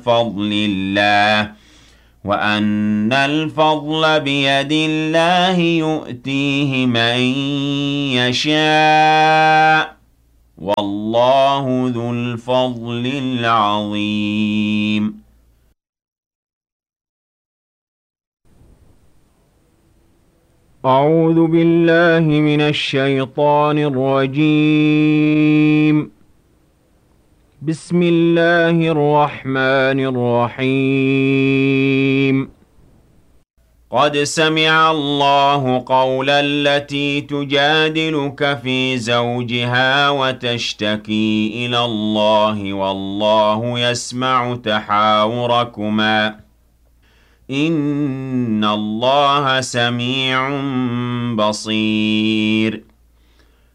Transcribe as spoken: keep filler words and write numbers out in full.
فضل الله وأن الفضل بيد الله يؤتيه من يشاء والله ذو الفضل العظيم. أعوذ بالله من الشيطان الرجيم. بسم الله الرحمن الرحيم. قد سمع الله قول التي تجادلك في زوجها وتشتكي إلى الله والله يسمع تحاوركما إن الله سميع بصير.